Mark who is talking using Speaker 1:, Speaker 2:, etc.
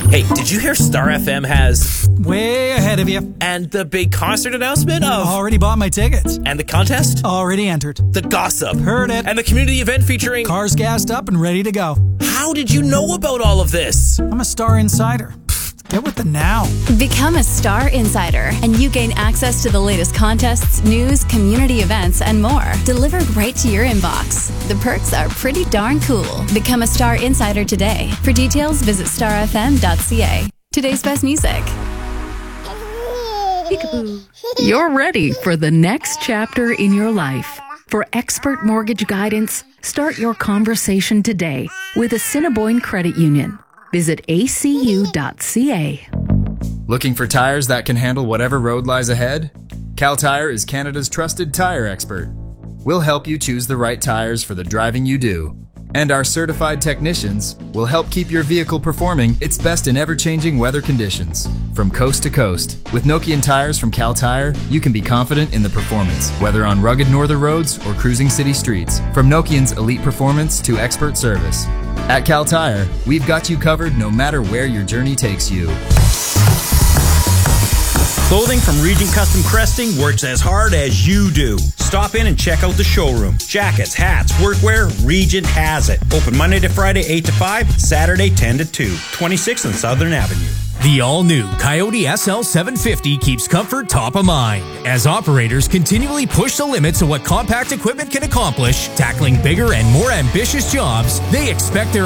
Speaker 1: Hey, did you hear Star FM has...
Speaker 2: Way ahead of you.
Speaker 1: And the big concert announcement of...
Speaker 2: Already bought my tickets.
Speaker 1: And the contest?
Speaker 2: Already entered.
Speaker 1: The gossip?
Speaker 2: Heard it.
Speaker 1: And the community event featuring...
Speaker 2: Cars gassed up and ready to go.
Speaker 1: How did you know about all of this?
Speaker 2: I'm a Star Insider. Get with the now.
Speaker 3: Become a Star Insider, and you gain access to the latest contests, news, community events, and more, delivered right to your inbox. The perks are pretty darn cool. Become a Star Insider today. For details, visit starfm.ca. Today's best music.
Speaker 4: Peekaboo. You're ready for the next chapter in your life. For expert mortgage guidance, start your conversation today with Assiniboine Credit Union. Visit acu.ca.
Speaker 5: Looking for tires that can handle whatever road lies ahead? Cal Tire is Canada's trusted tire expert. We'll help you choose the right tires for the driving you do. And our certified technicians will help keep your vehicle performing its best in ever-changing weather conditions. From coast to coast, with Nokian tires from Cal Tire, you can be confident in the performance, whether on rugged northern roads or cruising city streets. From Nokian's elite performance to expert service. At Cal Tire, we've got you covered no matter where your journey takes you.
Speaker 6: Clothing from Regent Custom Cresting works as hard as you do. Stop in and check out the showroom. Jackets, hats, workwear, Regent has it. Open Monday to Friday 8 to 5, Saturday 10 to 2. 26th on Southern Avenue.
Speaker 7: The all-new Coyote SL750 keeps comfort top of mind as operators continually push the limits of what compact equipment can accomplish. Tackling bigger and more ambitious jobs, they expect their